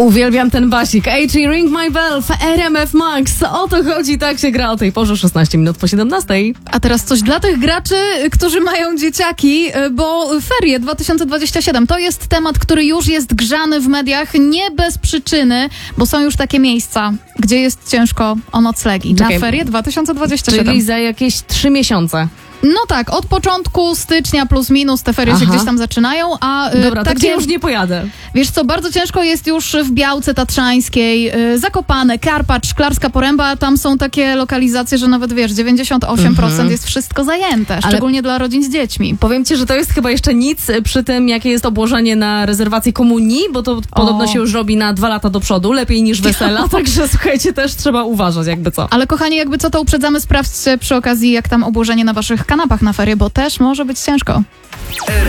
Uwielbiam ten basik. AG Ring My Bell w RMF Max. O to chodzi, tak się gra o tej porze, 16 minut po 17. A teraz coś dla tych graczy, którzy mają dzieciaki, bo ferie 2027 to jest temat, który już jest grzany w mediach nie bez przyczyny, bo są już takie miejsca, gdzie jest ciężko o noclegi. Czekaj, na ferie 2027. Czyli za jakieś 3 miesiące. No tak, od początku stycznia plus minus te ferie się gdzieś tam zaczynają, a Dobra, tak takie, już nie pojadę. wiesz co, bardzo ciężko jest już w Białce Tatrzańskiej, Zakopane, Karpacz, Szklarska Poręba, tam są takie lokalizacje, że nawet wiesz, 98% jest wszystko zajęte, szczególnie dla rodzin z dziećmi. Powiem ci, że to jest chyba jeszcze nic przy tym, jakie jest obłożenie na rezerwację komunii, bo to podobno się już robi na 2 lata do przodu, lepiej niż wesela, także słuchajcie, też trzeba uważać jakby co. Ale kochani, jakby co, to uprzedzamy, sprawdźcie przy okazji, jak tam obłożenie na waszych kanapach na ferie, bo też może być ciężko.